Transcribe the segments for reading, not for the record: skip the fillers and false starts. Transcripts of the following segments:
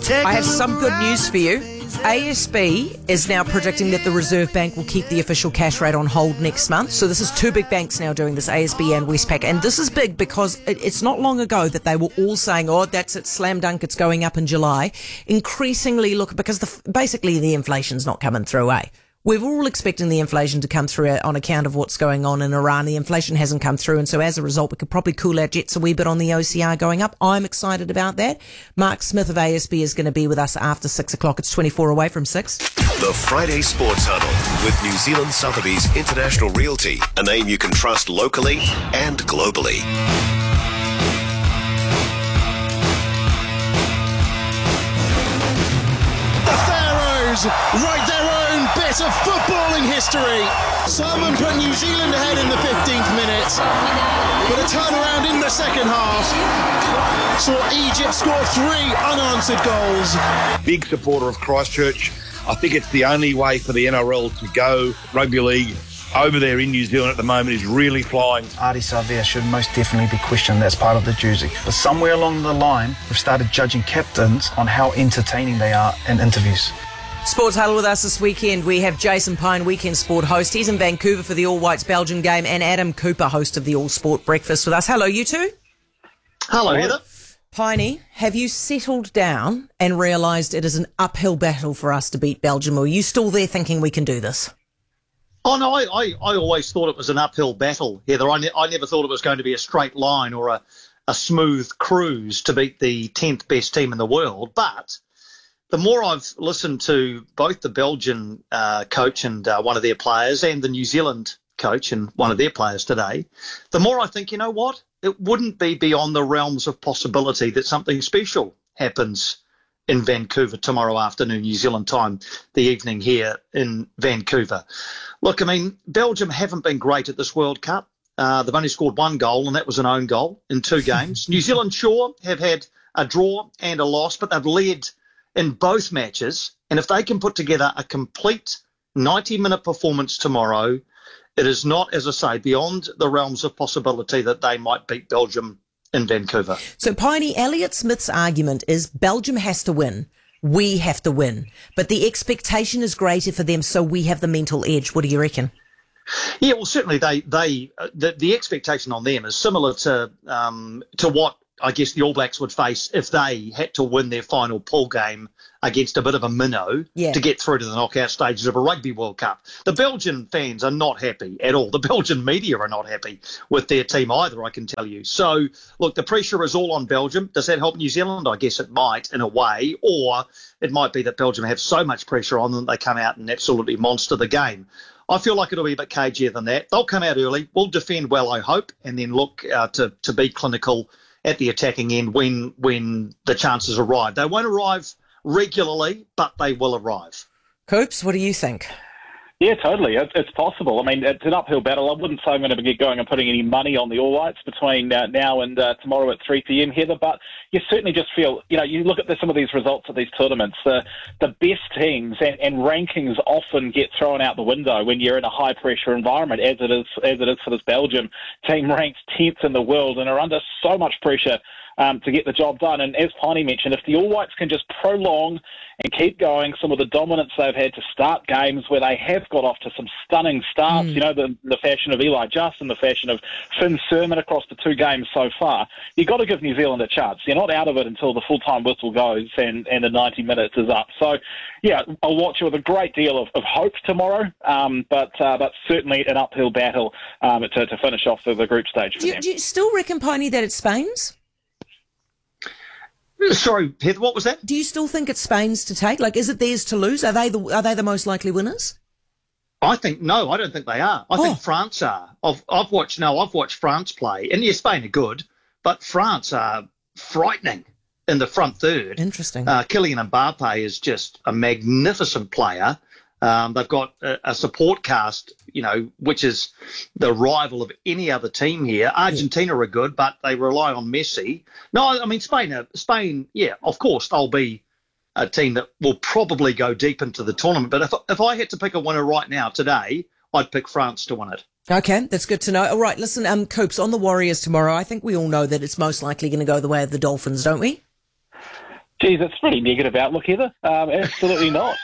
I have some good news for you. ASB is now predicting that the Reserve Bank will keep the official cash rate on hold next month. So this is two big banks now doing this, ASB and Westpac. And this is big because it's not long ago that they were all saying, oh, that's it, slam dunk, it's going up in July. Increasingly, look, because basically the inflation's not coming through, We're all expecting the inflation to come through on account of what's going on in Iran. The inflation hasn't come through, and so as a result, we could probably cool our jets a wee bit on the OCR going up. I'm excited about that. Mark Smith of ASB is going to be with us after 6 o'clock. It's 24 away from 6. The Friday Sports Huddle with New Zealand Sotheby's International Realty, a name you can trust locally and globally. The Pharaohs write their own bit of footballing history. Someone put New Zealand ahead in the 15th minute, but a turnaround in the second half saw Egypt score 3 unanswered goals. Big supporter of Christchurch. I think it's the only way for the NRL to go. Rugby league over there in New Zealand at the moment is really flying. Ardie Savea should most definitely be questioned. That's part of the jersey. But somewhere along the line, we've started judging captains on how entertaining they are in interviews. Sports Huddle with us this weekend. We have Jason Pine, Weekend Sport host. He's in Vancouver for the All Whites Belgian game, and Adam Cooper, host of the All Sport Breakfast with us. Hello, you two. Hello, Heather. Piney, have you settled down and realised it is an uphill battle for us to beat Belgium, or are you still there thinking we can do this? Oh, no, I always thought it was an uphill battle, Heather. I never thought it was going to be a straight line or a smooth cruise to beat the 10th best team in the world. But the more I've listened to both the Belgian coach and one of their players and the New Zealand coach and one of their players today, the more I think, you know what? It wouldn't be beyond the realms of possibility that something special happens in Vancouver tomorrow afternoon, New Zealand time, the evening here in Vancouver. Look, I mean, Belgium haven't been great at this World Cup. They've only scored 1 goal, and that was an own goal in 2 games. New Zealand, sure, have had a draw and a loss, but they've led in both matches. And if they can put together a complete 90-minute performance tomorrow, it is not, as I say, beyond the realms of possibility that they might beat Belgium in Vancouver. So, Piney, Elliot Smith's argument is Belgium has to win. We have to win. But the expectation is greater for them, so we have the mental edge. What do you reckon? Yeah, well, certainly the expectation on them is similar to what I guess the All Blacks would face if they had to win their final pool game against a bit of a minnow to get through to the knockout stages of a Rugby World Cup. The Belgian fans are not happy at all. The Belgian media are not happy with their team either, I can tell you. So, look, the pressure is all on Belgium. Does that help New Zealand? I guess it might in a way. Or it might be that Belgium have so much pressure on them that they come out and absolutely monster the game. I feel like it'll be a bit cagier than that. They'll come out early. We'll defend well, I hope, and then look to be clinical at the attacking end when the chances arrive. They won't arrive regularly, but they will arrive. Coops, what do you think? Yeah, totally. It's possible. I mean, it's an uphill battle. I wouldn't say I'm going to get going and putting any money on the All Whites between now and tomorrow at 3 p.m, Heather, but you certainly just feel, you look at some of these results at these tournaments, the best teams and rankings often get thrown out the window when you're in a high-pressure environment, as it is for this Belgium team, ranked 10th in the world and are under so much pressure to get the job done. And as Piney mentioned, if the All Whites can just prolong and keep going some of the dominance they've had to start games where they have got off to some stunning starts, the fashion of Eli Just and the fashion of Finn Sermon across the 2 games so far, you've got to give New Zealand a chance. You're not out of it until the full-time whistle goes and the 90 minutes is up. So, yeah, I'll watch it with a great deal of hope tomorrow, but certainly an uphill battle to finish off the group stage for them. Do you still reckon, Piney, that it's Spain's? Sorry, Heather, what was that? Do you still think it's Spain's to take? Like, is it theirs to lose? Are they the most likely winners? I don't think they are. I think France are. I've watched France play, and yes, Spain are good, but France are frightening in the front third. Interesting. Kylian Mbappe is just a magnificent player. They've got a support cast, which is the rival of any other team here. Argentina are good, but they rely on Messi. No, I mean, Spain, yeah, of course, they'll be a team that will probably go deep into the tournament. But if I had to pick a winner right now, today, I'd pick France to win it. Okay, that's good to know. All right, listen, Coops, on the Warriors tomorrow, I think we all know that it's most likely going to go the way of the Dolphins, don't we? Geez, it's a pretty negative outlook, Heather. Absolutely not.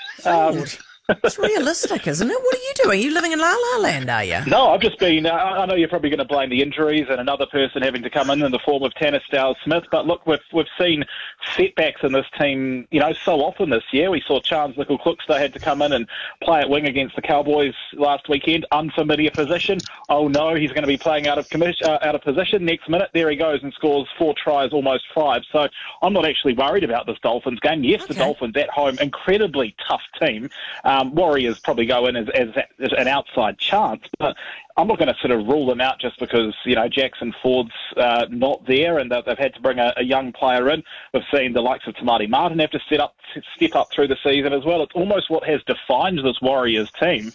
It's realistic, isn't it? What are you doing? Are you living in La La Land, are you? No, I've just been... I know you're probably going to blame the injuries and another person having to come in the form of Tanner Stiles-Smith, but look, we've seen setbacks in this team, so often this year. We saw Charles Nickel-Kluxter had to come in and play at wing against the Cowboys last weekend. Unfamiliar position. Oh no, he's going to be playing out of position. Next minute, there he goes and scores 4 tries, almost 5. So I'm not actually worried about this Dolphins game. Yes, The Dolphins at home, incredibly tough team. Warriors probably go in as an outside chance, but I'm not going to sort of rule them out just because, Jackson Ford's not there and they've had to bring a young player in. We've seen the likes of Tamati Martin have to step up through the season as well. It's almost what has defined this Warriors team.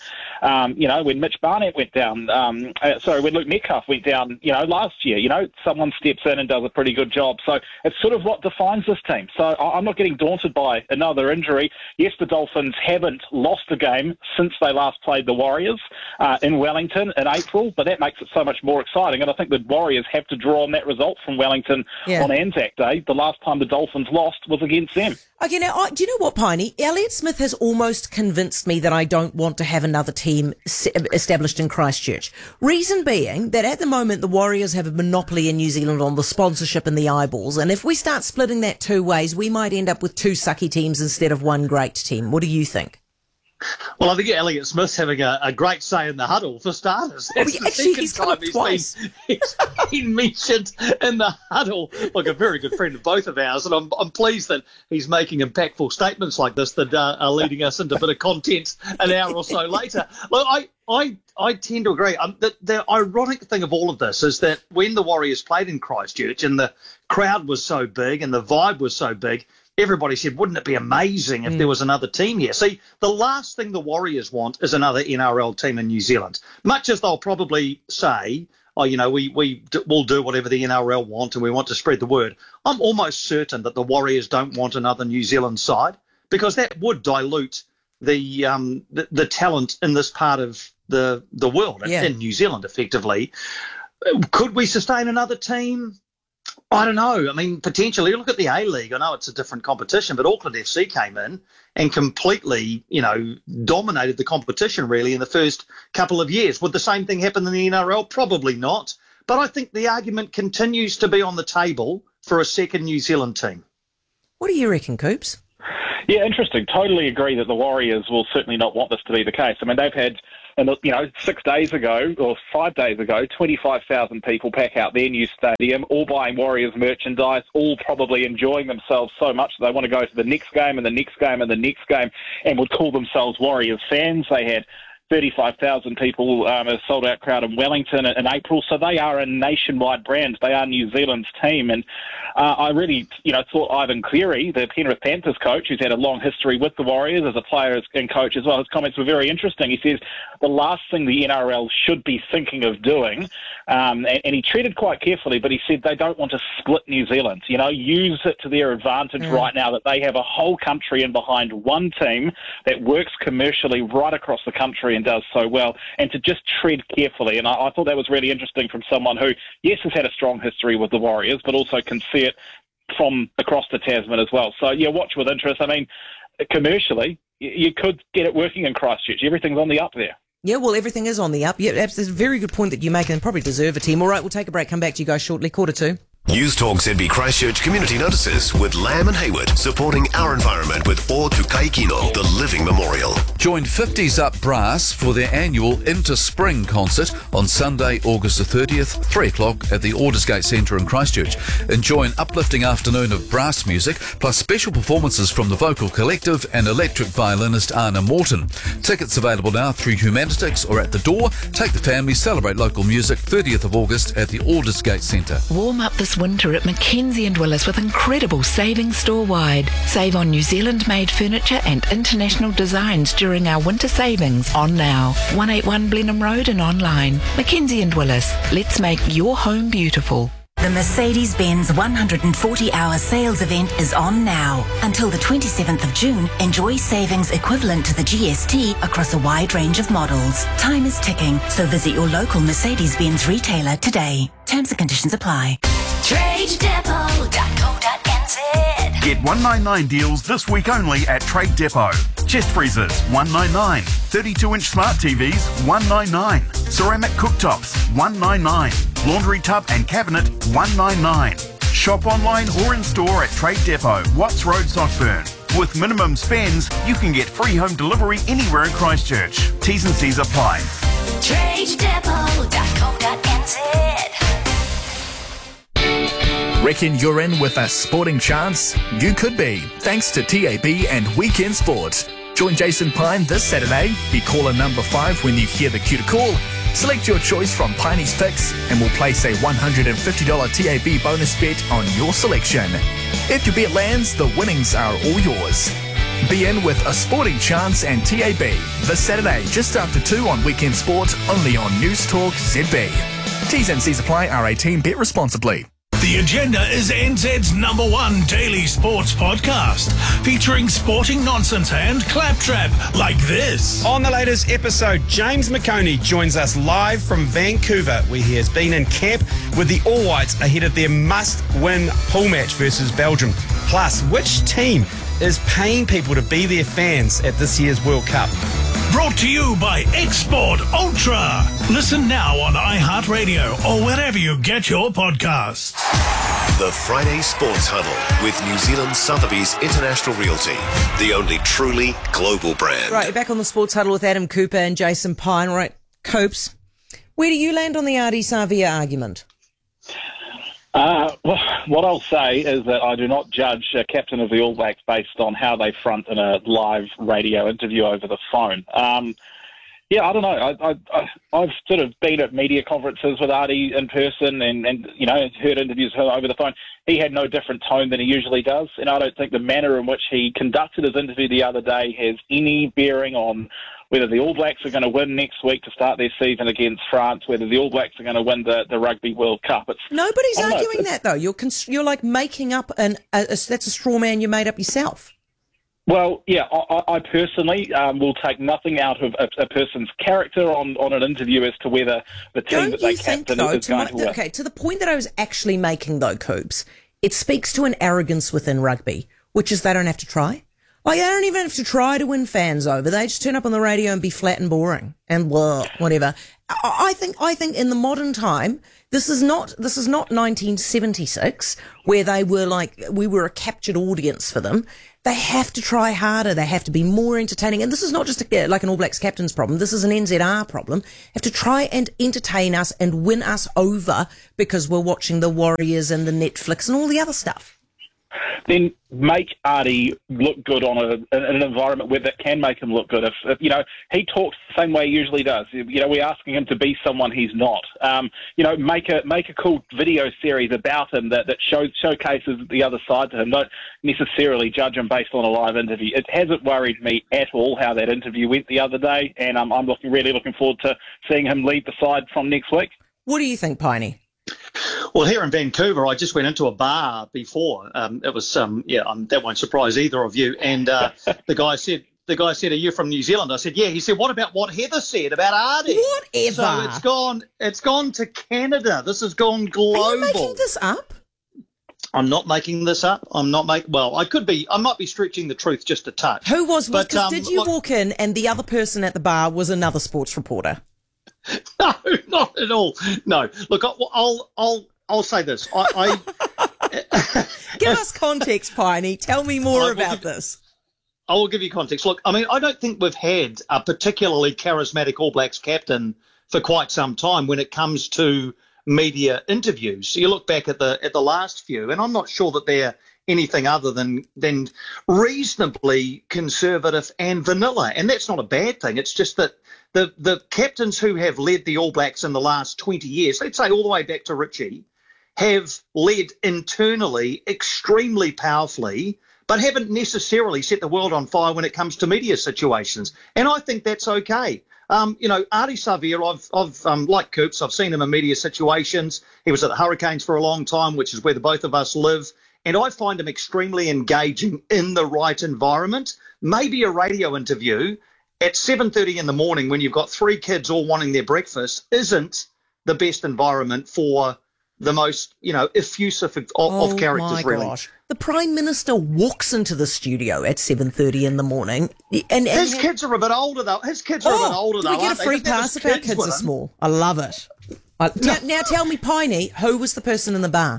When Mitch Barnett went down, when Luke Metcalf went down, last year, someone steps in and does a pretty good job. So it's sort of what defines this team. So I'm not getting daunted by another injury. Yes, the Dolphins haven't lost a game since they last played the Warriors in Wellington in April, but that makes it so much more exciting. And I think the Warriors have to draw on that result from Wellington on Anzac Day. The last time the Dolphins lost was against them. Okay, now, do you know what, Piney? Elliott Smith has almost convinced me that I don't want to have another team established in Christchurch. Reason being that at the moment the Warriors have a monopoly in New Zealand on the sponsorship and the eyeballs, and if we start splitting that 2 ways, we might end up with 2 sucky teams instead of 1 great team. What do you think? Well, I think Elliott Smith's having a great say in the huddle, for starters. He's come up twice. He's been mentioned in the huddle. Look, a very good friend of both of ours, and I'm pleased that he's making impactful statements like this that are leading us into a bit of content an hour or so later. Look, I tend to agree. The ironic thing of all of this is that when the Warriors played in Christchurch and the crowd was so big and the vibe was so big, everybody said, wouldn't it be amazing if there was another team here? See, the last thing the Warriors want is another NRL team in New Zealand, much as they'll probably say, we'll do whatever the NRL want and we want to spread the word. I'm almost certain that the Warriors don't want another New Zealand side because that would dilute the talent in this part of the world, in New Zealand, effectively. Could we sustain another team? I don't know. I mean, potentially, look at the A-League. I know it's a different competition, but Auckland FC came in and completely, dominated the competition, really, in the first couple of years. Would the same thing happen in the NRL? Probably not. But I think the argument continues to be on the table for a second New Zealand team. What do you reckon, Coops? Yeah, interesting. Totally agree that the Warriors will certainly not want this to be the case. I mean, they've had... And, 6 days ago, or 5 days ago, 25,000 people pack out their new stadium, all buying Warriors merchandise, all probably enjoying themselves so much that they want to go to the next game and the next game and the next game and would call themselves Warriors fans. They had 35,000 people, a sold-out crowd in Wellington in April, so they are a nationwide brand. They are New Zealand's team, and I really, thought Ivan Cleary, the Penrith Panthers coach, who's had a long history with the Warriors as a player and coach as well, his comments were very interesting. He says the last thing the NRL should be thinking of doing, and he treated quite carefully, but he said they don't want to split New Zealand. Use it to their advantage right now that they have a whole country in behind one team that works commercially right across the country and does so well, and to just tread carefully. And I thought that was really interesting from someone who, yes, has had a strong history with the Warriors, but also can see it from across the Tasman as well. So, watch with interest. I mean, commercially, you could get it working in Christchurch. Everything's on the up there. Yeah, well, everything is on the up. Yeah, that's a very good point that you make, and probably deserve a team. All right, we'll take a break. Come back to you guys shortly. 1:45. News Talk ZB Christchurch Community Notices with Lamb and Hayward, supporting our environment with O Tukai Kino, the Living Memorial. Join 50s Up Brass for their annual Into Spring concert on Sunday, August the 30th, 3 o'clock at the Aldersgate Centre in Christchurch. Enjoy an uplifting afternoon of brass music, plus special performances from the vocal collective and electric violinist Anna Morton. Tickets available now through Humanitics or at the door. Take the family, celebrate local music, 30th of August at the Aldersgate Centre. Warm up this winter at Mackenzie and Willis with incredible savings store-wide. Save on New Zealand-made furniture and international designs during our winter savings on now. 181 Blenheim Road and online. Mackenzie and Willis. Let's make your home beautiful. The Mercedes-Benz 140-hour sales event is on now. Until the 27th of June, enjoy savings equivalent to the GST across a wide range of models. Time is ticking, so visit your local Mercedes-Benz retailer today. Terms and conditions apply. TradeDepot.co.nz 199.nz. Get 199 deals this week only at Trade Depot. Chest freezers, $199. 32-inch smart TVs, $199. Ceramic cooktops, $199. Laundry tub and cabinet, $199. Shop online or in store at Trade Depot, Watts Road, Sockburn. With minimum spends, you can get free home delivery anywhere in Christchurch. T's and C's apply. TradeDepot.co.nz. Reckon you're in with a sporting chance? You could be, thanks to TAB and Weekend Sport. Join Jason Pine this Saturday. Be caller number 5 when you hear the cue to call. Select your choice from Piney's picks and we'll place a $150 TAB bonus bet on your selection. If your bet lands, the winnings are all yours. Be in with a sporting chance and TAB this Saturday just after 2 on Weekend Sport, only on News Talk ZB. T's and C's apply. R18. Bet responsibly. The Agenda is NZ's #1 daily sports podcast, featuring sporting nonsense and claptrap like this. On the latest episode, James McConey joins us live from Vancouver, where he has been in camp with the All Whites ahead of their must-win pool match versus Belgium. Plus, which team is paying people to be their fans at this year's World Cup? Brought to you by Export Ultra. Listen now on iHeartRadio or wherever you get your podcasts. The Friday Sports Huddle with New Zealand Sotheby's International Realty, the only truly global brand. Right, back on the Sports Huddle with Adam Cooper and Jason Pine. Right, Copes, where do you land on the Ardie Savea argument? Well, what I'll say is that I do not judge a captain of the All Blacks based on how they front in a live radio interview over the phone. Yeah, I don't know. I've sort of been at media conferences with Ardie in person and you know, heard interviews over the phone. He had no different tone than he usually does, and I don't think the manner in which he conducted his interview the other day has any bearing on whether the All Blacks are going to win next week to start their season against France, whether the All Blacks are going to win the Rugby World Cup. Nobody's arguing that, though. You're like making up that's a straw man you made up yourself. Well, yeah, I personally will take nothing out of a person's character on an interview as to whether the team that they captain is going to win. Okay, to the point that I was actually making, though, Coops, it speaks to an arrogance within rugby, which is they don't have to try. Like, they don't even have to try to win fans over. They just turn up on the radio and be flat and boring and whatever. I think in the modern time, this is not 1976 where they were like, we were a captured audience for them. They have to try harder. They have to be more entertaining. And this is not just like an All Blacks captain's problem. This is an NZR problem. Have to try and entertain us and win us over because we're watching the Warriors and the Netflix and all the other stuff. Then make Ardie look good on an environment where that can make him look good. If you know, he talks the same way he usually does. You know, we're asking him to be someone he's not. You know, make a cool video series about him that showcases the other side to him. Don't necessarily judge him based on a live interview. It hasn't worried me at all how that interview went the other day, and I'm really looking forward to seeing him lead the side from next week. What do you think, Piney? Well, here in Vancouver, I just went into a bar before. It was that won't surprise either of you. And the guy said, "Are you from New Zealand?" I said, "Yeah." He said, "What about what Heather said about Ardie?" Whatever. So it's gone to Canada. This has gone global. Are you making this up? I'm not making this up. Well, I could be. I might be stretching the truth just a touch. Who was? Because did you walk in and the other person at the bar was another sports reporter? No, not at all. No. Look, I'll say this. Give us context, Piney. Tell me more about this. I will give you context. Look, I mean, I don't think we've had a particularly charismatic All Blacks captain for quite some time when it comes to media interviews. So you look back at the last few, and I'm not sure that they're anything other than reasonably conservative and vanilla. And that's not a bad thing. It's just that the captains who have led the All Blacks in the last 20 years, let's say all the way back to Richie, have led internally extremely powerfully, but haven't necessarily set the world on fire when it comes to media situations. And I think that's okay. You know, Ardie Savea, I've like Coops, I've seen him in media situations. He was at the Hurricanes for a long time, which is where the both of us live. And I find him extremely engaging in the right environment. Maybe a radio interview at 7:30 in the morning when you've got 3 kids all wanting their breakfast isn't the best environment for the most, effusive of characters, really. Gosh. The Prime Minister walks into the studio at 7:30 in the morning. And his kids are a bit older, though. Do we get a free pass if our kids are small? I love it. Now tell me, Piney, who was the person in the bar?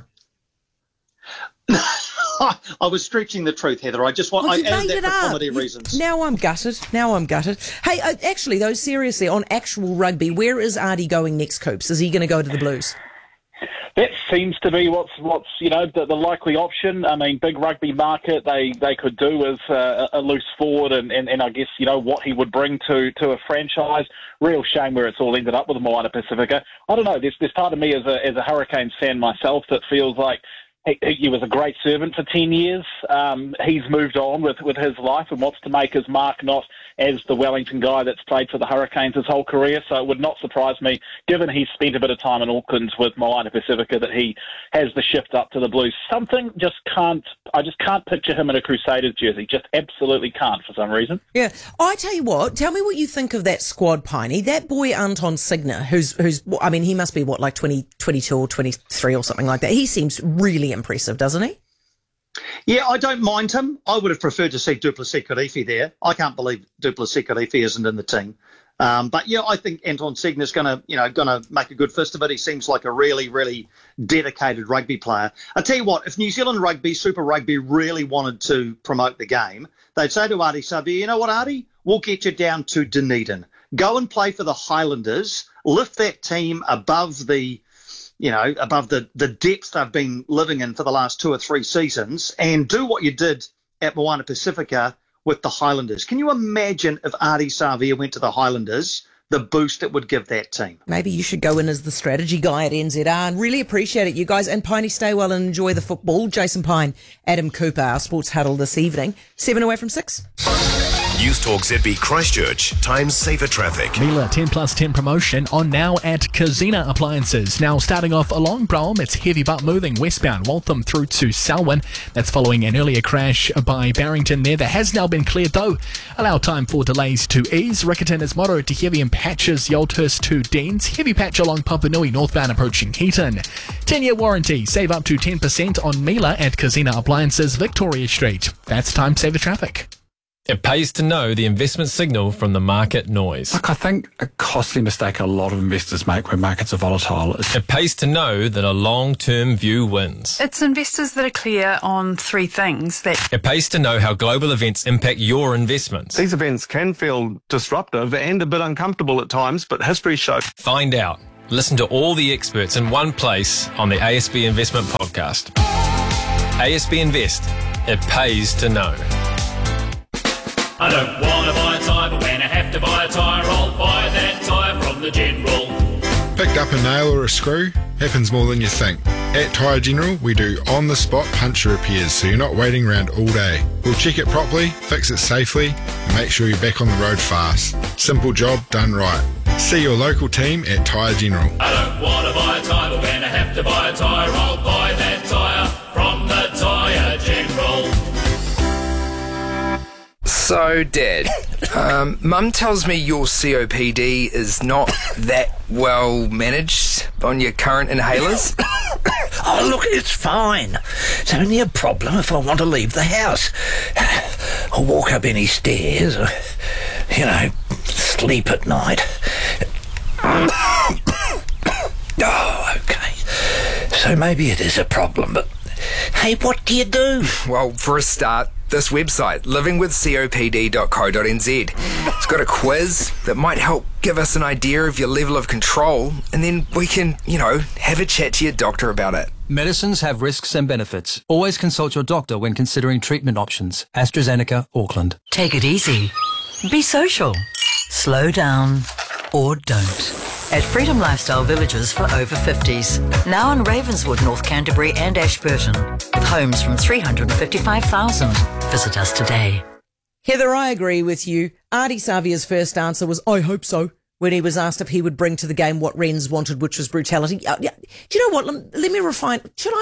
I was stretching the truth, Heather. I just want. I added that for comedy reasons. Now I'm gutted. Hey, actually, though, seriously, on actual rugby, where is Ardie going next, Coops? Is he going to go to the Blues? That seems to be what's the likely option. I mean, big rugby market. They could do as a loose forward, and I guess what he would bring to a franchise. Real shame where it's all ended up with Moana Pacifica. I don't know. There's part of me as a Hurricanes fan myself that feels like he was a great servant for 10 years. He's moved on with his life and wants to make his mark not as the Wellington guy that's played for the Hurricanes his whole career. So it would not surprise me, given he's spent a bit of time in Auckland with Moana Pacifica, that he has the shift up to the Blues. I just can't picture him in a Crusaders jersey. Just absolutely can't for some reason. Yeah. I tell you what, tell me what you think of that squad, Piney. That boy Anton Signer, who's he must be 22 or 23 or something like that. He seems really impressive, doesn't he? Yeah, I don't mind him. I would have preferred to see Duplessis Kirifi there. I can't believe Duplessis Kirifi isn't in the team. But yeah, I think Anton Signer's going to make a good fist of it. He seems like a really, really dedicated rugby player. I tell you what, if New Zealand Rugby, Super Rugby, really wanted to promote the game, they'd say to Ardie Savea, you know what, Ardie, we'll get you down to Dunedin. Go and play for the Highlanders. Lift that team above the depths they've been living in for the last 2 or 3 seasons, and do what you did at Moana Pacifica with the Highlanders. Can you imagine if Ardie Savea went to the Highlanders, the boost it would give that team? Maybe you should go in as the strategy guy at NZR, and really appreciate it, you guys. And Piney, stay well and enjoy the football. Jason Pine, Adam Cooper, our sports huddle this evening. 7 away from 6. News Talk ZB Christchurch. Time saver traffic. Mila 10 plus 10 promotion on now at Kazina Appliances. Now starting off along Brougham, it's heavy but moving westbound Waltham through to Selwyn. That's following an earlier crash by Barrington there. That has now been cleared though. Allow time for delays to ease. Riccarton is moderate to heavy in patches. Yoldhurst to Deans. Heavy patch along Papanui northbound approaching Heaton. 10-year warranty. Save up to 10% on Mila at Kazina Appliances, Victoria Street. That's time saver traffic. It pays to know the investment signal from the market noise. Look, I think a costly mistake a lot of investors make when markets are volatile is... It pays to know that a long-term view wins. It's investors that are clear on 3 things that... It pays to know how global events impact your investments. These events can feel disruptive and a bit uncomfortable at times, but history shows... Find out. Listen to all the experts in one place on the ASB Investment Podcast. ASB Invest. It pays to know. I don't want to buy a tyre, but when I have to buy a tyre, I'll buy that tyre from the General. Picked up a nail or a screw? Happens more than you think. At Tyre General, we do on-the-spot puncture repairs, so you're not waiting around all day. We'll check it properly, fix it safely, and make sure you're back on the road fast. Simple job done right. See your local team at Tyre General. I don't want to buy a tyre, but when I have to buy a tyre, I'll buy that tyre from the Tyre General. So, Dad, Mum tells me your COPD is not that well managed on your current inhalers. Oh, look, it's fine. It's only a problem if I want to leave the house. Or walk up any stairs, or, sleep at night. Oh, okay. So maybe it is a problem, but hey, what do you do? Well, for a start, this website, livingwithcopd.co.nz. It's got a quiz that might help give us an idea of your level of control, and then we can, have a chat to your doctor about it. Medicines have risks and benefits. Always consult your doctor when considering treatment options. AstraZeneca, Auckland. Take it easy. Be social. Slow down. Or don't. At Freedom Lifestyle Villages for over 50s. Now in Ravenswood, North Canterbury and Ashburton. With homes from $355,000. Visit us today. Heather, I agree with you. Ardie Savea's first answer was, I hope so, when he was asked if he would bring to the game what Wrens wanted, which was brutality. Do you know what? Let me refine. Should I?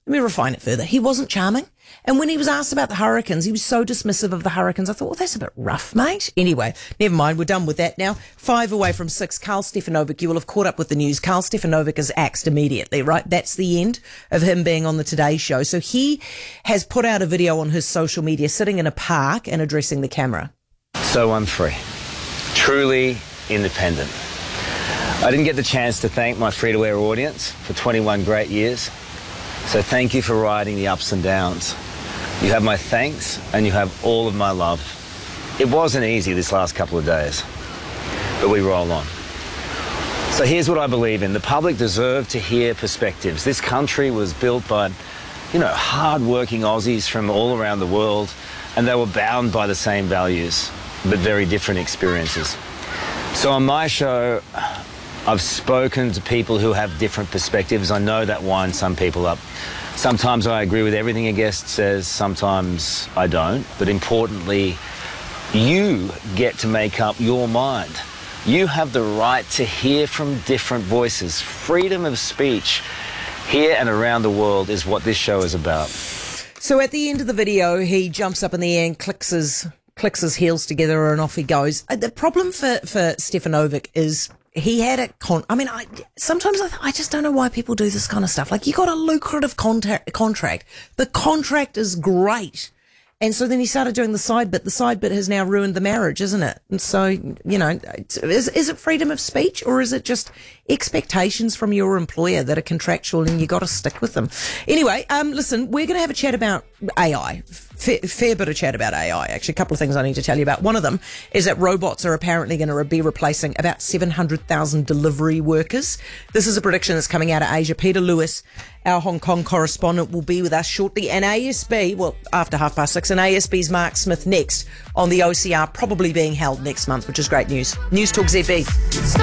Let me refine it further. He wasn't charming. And when he was asked about the Hurricanes, he was so dismissive of the Hurricanes. I thought, well, that's a bit rough, mate. Anyway, never mind. We're done with that now. 5 away from 6. Karl Stefanovic, you will have caught up with the news. Karl Stefanovic is axed immediately, right? That's the end of him being on the Today Show. So he has put out a video on his social media sitting in a park and addressing the camera. So I'm free. Truly independent. I didn't get the chance to thank my free-to-air audience for 21 great years. So thank you for riding the ups and downs. You have my thanks and you have all of my love. It wasn't easy this last couple of days, but we roll on. So here's what I believe in. The public deserve to hear perspectives. This country was built by, hard-working Aussies from all around the world, and they were bound by the same values, but very different experiences. So on my show, I've spoken to people who have different perspectives. I know that winds some people up. Sometimes I agree with everything a guest says, sometimes I don't. But importantly, you get to make up your mind. You have the right to hear from different voices. Freedom of speech here and around the world is what this show is about. So at the end of the video, he jumps up in the air and clicks his heels together and off he goes. The problem for Stefanovic is he had a sometimes I just don't know why people do this kind of stuff. Like, you got a lucrative contract. The contract is great. And so then he started doing the side bit. The side bit has now ruined the marriage, isn't it? And so, is it freedom of speech, or is it just expectations from your employer that are contractual and you got to stick with them? Anyway, listen, we're going to have a chat about AI. Fair bit of chat about AI, actually. A couple of things I need to tell you about. One of them is that robots are apparently going to be replacing about 700,000 delivery workers. This is a prediction that's coming out of Asia. Peter Lewis, our Hong Kong correspondent, will be with us shortly. And ASB, after 6:30, and ASB's Mark Smith next on the OCR, probably being held next month, which is great news. News Talk ZB.